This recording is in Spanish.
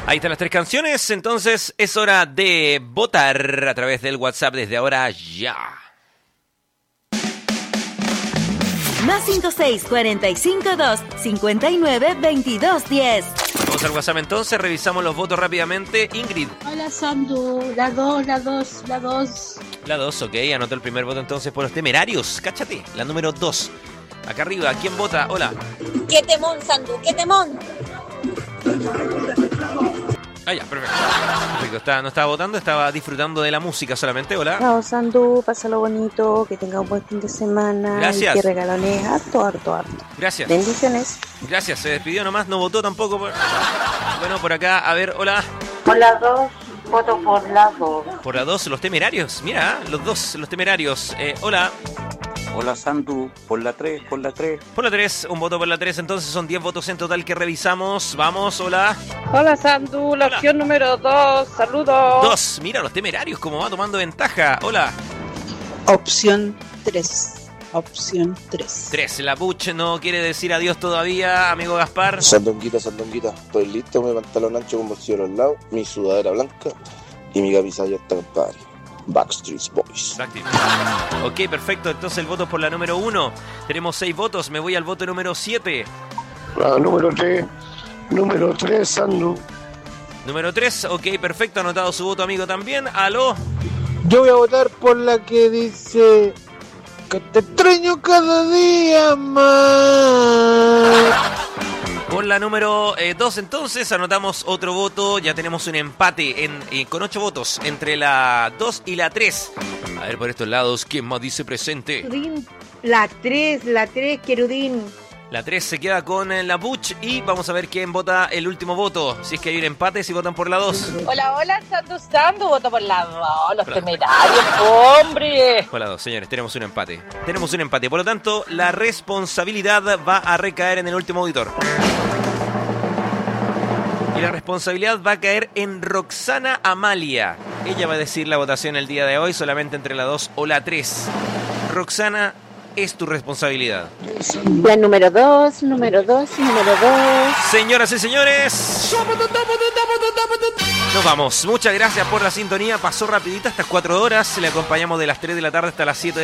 Ahí están las 3 canciones, entonces es hora de votar a través del WhatsApp desde ahora ya. Más 5645 59 22 10. Vamos al WhatsApp entonces, revisamos los votos rápidamente. Ingrid. Hola Sandu, la 2. La 2, ok, anotó el primer voto entonces por los Temerarios, cáchate, la número 2. Acá arriba, ¿quién vota? Hola. ¡Qué temón, Sandu! ¡Qué temón! Ah, ya, perfecto. Perfecto, no estaba votando, estaba disfrutando de la música solamente. Hola. Chao, Sandu, pásalo bonito, que tenga un buen fin de semana. Gracias. Y que regalones harto. Gracias. Bendiciones. Gracias, se despidió nomás, no votó tampoco. Bueno, por acá, a ver, hola. Por la 2, voto por la 2. Por la 2, los Temerarios. Mira, los dos, los Temerarios. Hola. Hola Sandu, por la 3. Por la 3, un voto por la 3, entonces son 10 votos en total que revisamos. Vamos, hola. Hola Sandu, la opción número 2, saludos. 2, mira los Temerarios como va tomando ventaja. Hola. Opción 3. 3, la Buch no quiere decir adiós todavía, amigo Gaspar. Sandonguita, estoy listo, mi pantalón ancho con bolsillo a los lados, mi sudadera blanca y mi camisa abierta, compadre. Backstreet Boys. Ok, perfecto, entonces el voto es por la número 1. Tenemos 6 votos, me voy al voto número 7. La número 3, Sandu. Número 3, ok, perfecto, anotado su voto, amigo, también. Aló. Yo voy a votar por la que dice que te extraño cada día más. Por la número 2 entonces anotamos otro voto, ya tenemos un empate con 8 votos entre la 2 y la 3. A ver por estos lados, ¿quién más dice presente? La 3, Querudín. La 3 se queda con la Buch y vamos a ver quién vota el último voto. Si es que hay un empate, si votan por la 2. Hola, Sandu, voto por la 2, los Temerarios, hombre. Por la 2, señores, tenemos un empate. Por lo tanto, la responsabilidad va a recaer en el último auditor. Y la responsabilidad va a caer en Roxana Amalia. Ella va a decir la votación el día de hoy solamente entre la 2 o la 3. Roxana, es tu responsabilidad. La número 2. Señoras y señores, nos vamos. Muchas gracias por la sintonía. Pasó rapidita, estas 4 horas. Le acompañamos de las 3 de la tarde hasta las 7 de